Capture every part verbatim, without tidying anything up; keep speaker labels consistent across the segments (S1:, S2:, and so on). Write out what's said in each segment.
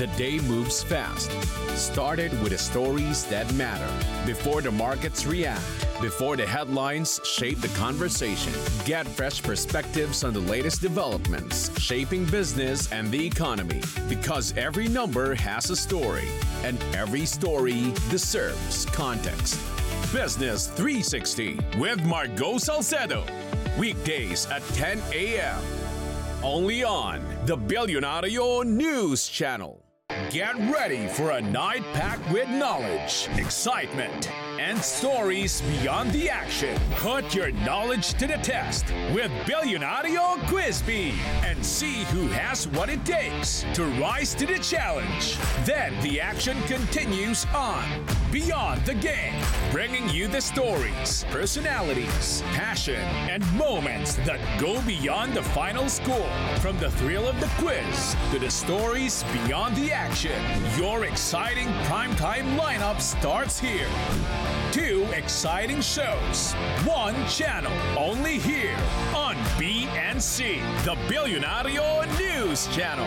S1: the day moves fast. Started with the stories that matter. Before the markets react, before the headlines shape the conversation. Get fresh perspectives on the latest developments, shaping business and the economy. Because every number has a story, and every story deserves context. Business three sixty with Margo Salcedo. Weekdays at ten a.m. Only on the Billionario News Channel. Get ready for a night packed with knowledge, excitement, and stories beyond the action. Put your knowledge to the test with Billionario Quiz Bee and see who has what it takes to rise to the challenge. Then the action continues on Beyond the Game, bringing you the stories, personalities, passion, and moments that go beyond the final score. From the thrill of the quiz to the stories beyond the action, your exciting primetime lineup starts here. Two exciting shows, one channel, only here on B N C, the Billionario News Channel.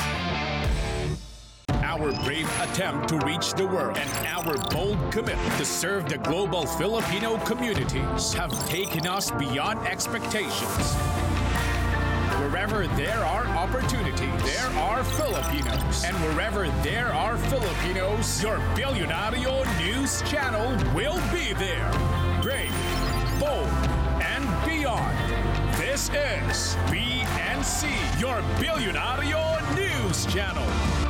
S1: Our brave attempt to reach the world and our bold commitment to serve the global Filipino communities have taken us beyond expectations. Wherever there are opportunities, there are Filipinos. And wherever there are Filipinos, your Billionario News Channel will be there. Brave, bold, and beyond. This is B N C, your Billionario News Channel.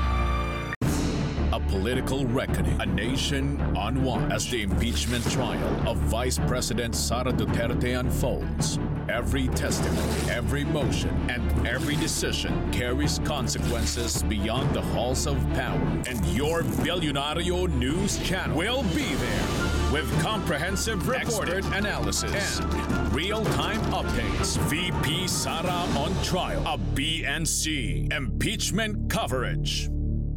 S1: A political reckoning, a nation on one as the impeachment trial of Vice President Sara Duterte unfolds. Every testimony, every motion, and every decision carries consequences beyond the halls of power. And your Billionario News Channel will be there with comprehensive reported analysis and real-time updates. V P Sara on trial, a B N C impeachment coverage.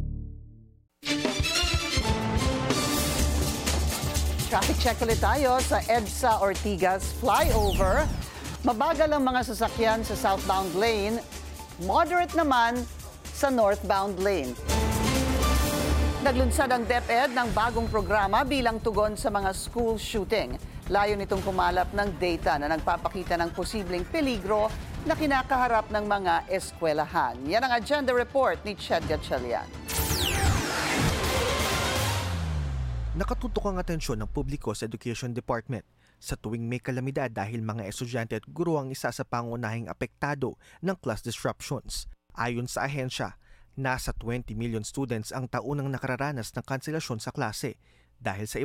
S2: Traffic check ulit tayo sa EDSA Ortigas flyover. Mabagal ang mga sasakyan sa southbound lane, moderate naman sa northbound lane. Naglunsad ang DepEd ng bagong programa bilang tugon sa mga school shooting. Layo nitong kumalap ng data na nagpapakita ng posibleng peligro na kinakaharap ng mga eskwelahan. Yan ang agenda report ni Ched Gatchalian.
S3: Nakatutok ang atensyon ng publiko sa Education Department sa tuwing may kalamidad dahil mga estudyante at guro ang isa sa pangunahing apektado ng class disruptions. Ayon sa ahensya, nasa twenty million students ang taunang nakararanas ng kanselasyon sa klase dahil sa